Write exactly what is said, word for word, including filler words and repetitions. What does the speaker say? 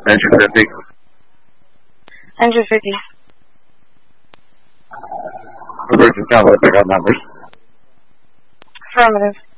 Engine fifty. Engine fifty. Virgin Cowboy, pick up numbers. Affirmative.